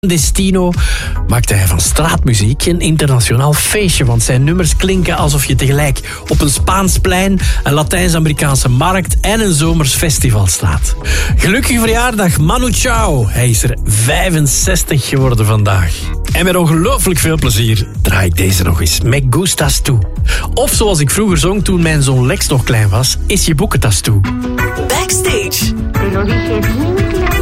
Destino maakte hij van straatmuziek een internationaal feestje, want zijn nummers klinken alsof je tegelijk op een Spaans plein, een Latijns-Amerikaanse markt en een zomers festival staat. Gelukkige verjaardag Manu Chao. Hij is er 65 geworden vandaag. En met ongelooflijk veel plezier draai ik deze nog eens. Me gustas tú. Of zoals ik vroeger zong toen mijn zoon Lex nog klein was, is je boekentas toe. Backstage. Te lo dije bien claro.